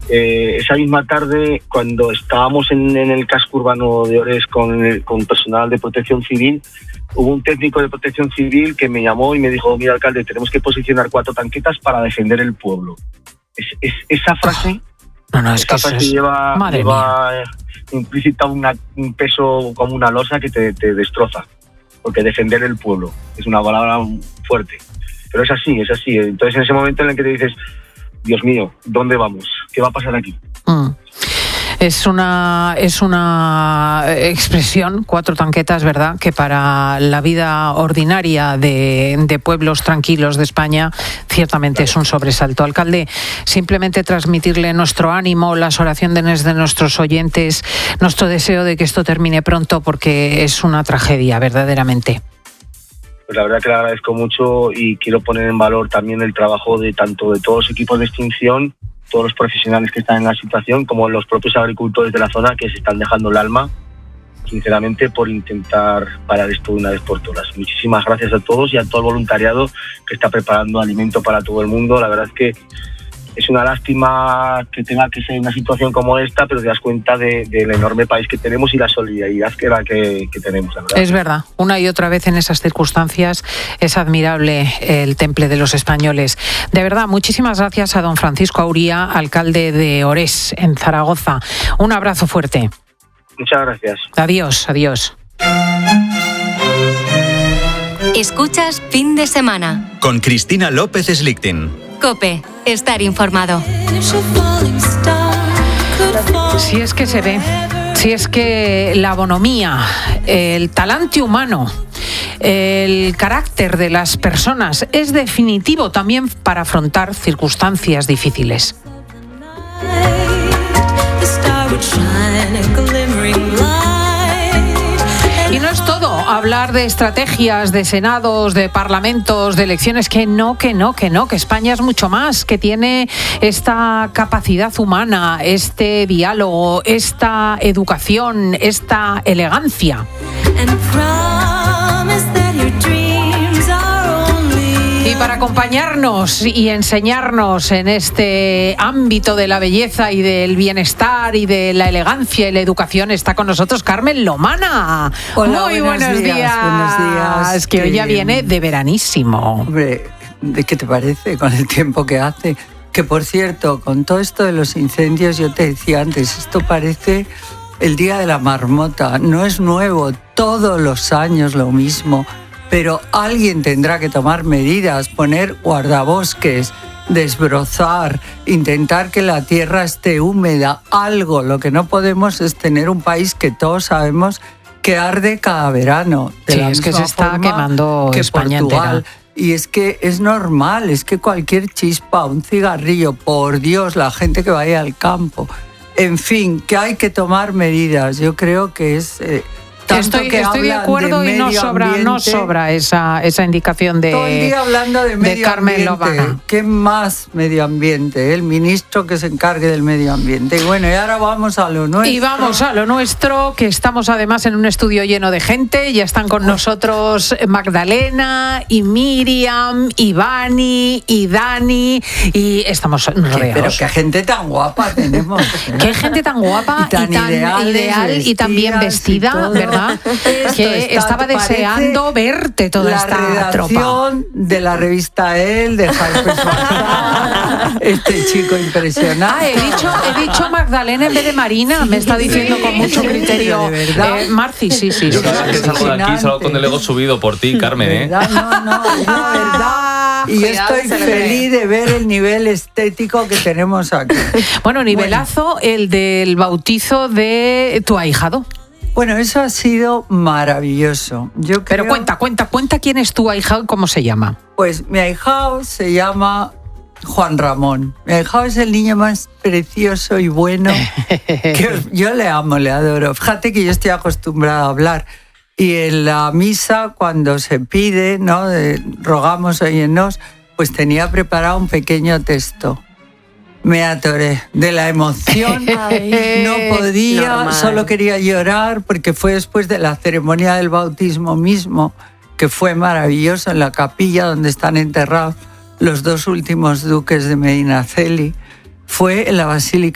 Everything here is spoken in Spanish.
esa misma tarde, cuando estábamos en el casco urbano de Ores con personal de protección civil, hubo un técnico de protección civil que me llamó y me dijo: mira, alcalde, tenemos que posicionar 4 tanquetas para defender el pueblo. Esa frase, esa frase lleva implícita un peso como una losa que te destroza, porque defender el pueblo es una palabra fuerte, pero es así. Entonces, en ese momento en el que te dices: Dios mío, ¿dónde vamos? ¿Qué va a pasar aquí? Es una expresión, 4 tanquetas, ¿verdad?, que para la vida ordinaria de pueblos tranquilos de España ciertamente es un sobresalto. Alcalde, simplemente transmitirle nuestro ánimo, las oraciones de nuestros oyentes, nuestro deseo de que esto termine pronto, porque es una tragedia, verdaderamente. Pues la verdad que le agradezco mucho y quiero poner en valor también el trabajo de tanto de todos los equipos de extinción, todos los profesionales que están en la situación, como los propios agricultores de la zona que se están dejando el alma, sinceramente, por intentar parar esto de una vez por todas. Muchísimas gracias a todos y a todo el voluntariado que está preparando alimento para todo el mundo. La verdad es que es una lástima que tenga que ser una situación como esta, pero te das cuenta del enorme país que tenemos y la solidaridad que tenemos, la verdad. Es verdad, una y otra vez en esas circunstancias es admirable el temple de los españoles. De verdad, muchísimas gracias a don Francisco Auría, alcalde de Ores, en Zaragoza. Un abrazo fuerte. Muchas gracias. Adiós. Escuchas Fin de Semana con Cristina López Slichting. COPE, estar informado. Si es que se ve, si es que la bonomía, el talante humano, el carácter de las personas es definitivo también para afrontar circunstancias difíciles. Y no es todo hablar de estrategias, de senados, de parlamentos, de elecciones, que España es mucho más, que tiene esta capacidad humana, este diálogo, esta educación, esta elegancia. Y para acompañarnos y enseñarnos en este ámbito de la belleza y del bienestar y de la elegancia y la educación está con nosotros Carmen Lomana. Hola, muy buenos días. Buenos días. Es que hoy ya viene de veranísimo. Hombre, ¿de qué te parece con el tiempo que hace? Que por cierto, con todo esto de los incendios, yo te decía antes, esto parece el día de la marmota. No es nuevo, todos los años lo mismo. Pero alguien tendrá que tomar medidas, poner guardabosques, desbrozar, intentar que la tierra esté húmeda, algo. Lo que no podemos es tener un país que todos sabemos que arde cada verano. Sí, es que se está quemando España entera. Y es que es normal, es que cualquier chispa, un cigarrillo, por Dios, la gente que vaya al campo. En fin, que hay que tomar medidas. Yo creo que es... Estoy de acuerdo y no sobra esa indicación de todo el día hablando de medio Carmen Lomana. ¿Qué más medio ambiente? El ministro que se encargue del medio ambiente. Y bueno, y ahora vamos a lo nuestro. Y vamos a lo nuestro, que estamos además en un estudio lleno de gente. Ya están con nosotros Magdalena y Miriam y Vani y Dani y estamos rodeados. Pero qué gente tan guapa tenemos. Qué gente tan guapa y tan ideal y tan bien vestida, ¿verdad? Que estaba deseando verte toda esta tropa. La redacción de la revista Elle, de Jaime Suárez, este chico impresionante. He dicho Magdalena en vez de Marina, sí, me está diciendo con mucho criterio. ¿De verdad? Marci, sí. Yo cada vez que salgo de aquí salgo con el ego subido por ti, Carmen, ¿eh? No, de verdad. Y yo estoy feliz de ver el nivel estético que tenemos aquí. Bueno, nivelazo el del bautizo de tu ahijado. Bueno, eso ha sido maravilloso. Pero cuenta quién es tu ahijado y cómo se llama. Pues mi ahijado se llama Juan Ramón. Mi ahijado es el niño más precioso y bueno. Yo le amo, le adoro. Fíjate que yo estoy acostumbrada a hablar. Y en la misa, cuando se pide, ¿no? Rogamos, óyenos, pues tenía preparado un pequeño texto. Me atoré de la emoción, no podía, normal. Solo quería llorar porque fue después de la ceremonia del bautismo mismo, que fue maravilloso, en la capilla donde están enterrados los 2 últimos duques de Medinaceli. Fue en la Basílica